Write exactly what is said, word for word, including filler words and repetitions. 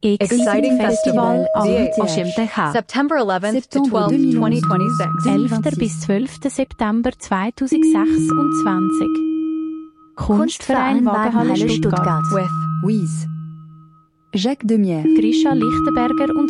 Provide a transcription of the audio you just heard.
Exciting Festival o S M T H. September eleventh to twelfth, twenty twenty-six. elften bis zwölften September zweitausendsechsundzwanzig. Kunstverein Wagenhalle Stuttgart. With Wies, Jacques Demierre, Grisha Lichtenberger und